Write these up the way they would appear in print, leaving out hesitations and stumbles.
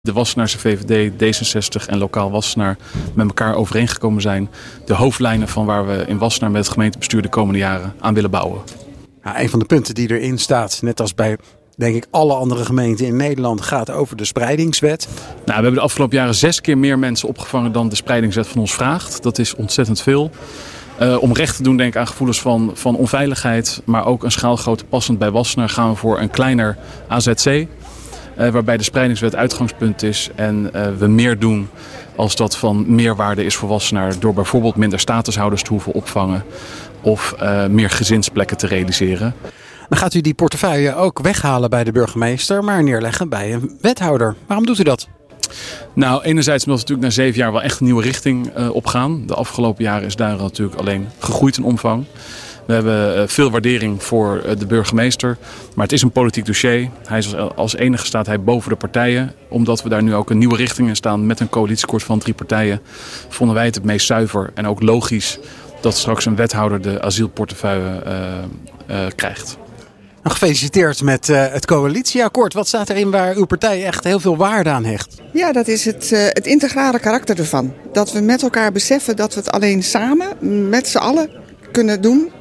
De Wassenaarse VVD, D66 en Lokaal Wassenaar met elkaar overeengekomen zijn. De hoofdlijnen van waar we in Wassenaar met het gemeentebestuur de komende jaren aan willen bouwen. Ja, een van de punten die erin staat, net als bij denk ik alle andere gemeenten in Nederland, gaat over de spreidingswet. Nou, we hebben de afgelopen jaren 6 keer meer mensen opgevangen dan de spreidingswet van ons vraagt. Dat is ontzettend veel. Om recht te doen denk ik aan gevoelens van onveiligheid, maar ook een schaalgrootte passend bij Wassenaar gaan we voor een kleiner AZC. Waarbij de spreidingswet uitgangspunt is en we meer doen als dat van meerwaarde is voor Wassenaar door bijvoorbeeld minder statushouders te hoeven opvangen of meer gezinsplekken te realiseren. Dan gaat u die portefeuille ook weghalen bij de burgemeester, maar neerleggen bij een wethouder. Waarom doet u dat? Nou, enerzijds omdat we natuurlijk na 7 jaar wel echt een nieuwe richting opgaan. De afgelopen jaren is daar natuurlijk alleen gegroeid in omvang. We hebben veel waardering voor de burgemeester, maar het is een politiek dossier. Hij is als enige staat hij boven de partijen. Omdat we daar nu ook een nieuwe richting in staan met een coalitieakkoord van 3 partijen, vonden wij het meest zuiver en ook logisch dat straks een wethouder de asielportefeuille krijgt. Nou, gefeliciteerd met het coalitieakkoord. Wat staat erin waar uw partij echt heel veel waarde aan hecht? Ja, dat is het integrale karakter ervan. Dat we met elkaar beseffen dat we het alleen samen, met z'n allen, kunnen doen.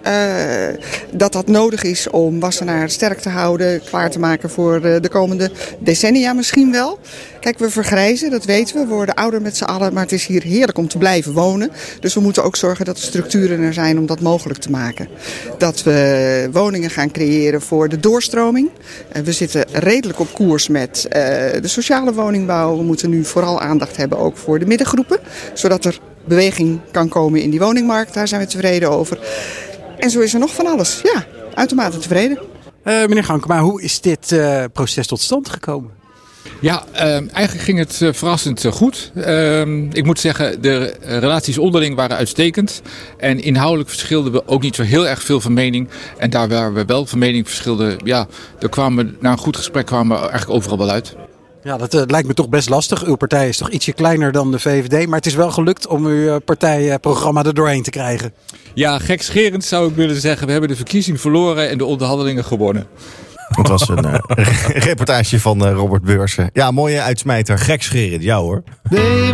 Dat nodig is om Wassenaar sterk te houden, klaar te maken voor de komende decennia misschien wel. Kijk, we vergrijzen, dat weten we. We worden ouder met z'n allen, maar het is hier heerlijk om te blijven wonen. Dus we moeten ook zorgen dat de structuren er zijn om dat mogelijk te maken. Dat we woningen gaan creëren voor de doorstroming. We zitten redelijk op koers met de sociale woningbouw. We moeten nu vooral aandacht hebben ook voor de middengroepen, zodat er beweging kan komen in die woningmarkt. Daar zijn we tevreden over. En zo is er nog van alles. Ja, uitermate tevreden. Meneer Gankema, hoe is dit proces tot stand gekomen? Ja, eigenlijk ging het verrassend goed. Ik moet zeggen, de relaties onderling waren uitstekend. En inhoudelijk verschilden we ook niet zo heel erg veel van mening. En daar waar we wel van mening verschilden, ja, na een goed gesprek kwamen we eigenlijk overal wel uit. Ja, dat lijkt me toch best lastig. Uw partij is toch ietsje kleiner dan de VVD. Maar het is wel gelukt om uw partijprogramma er doorheen te krijgen. Ja, gekscherend zou ik willen zeggen. We hebben de verkiezing verloren en de onderhandelingen gewonnen. Het was een reportage van Robert Beursen. Ja, mooie uitsmijter. Gekscherend, ja hoor.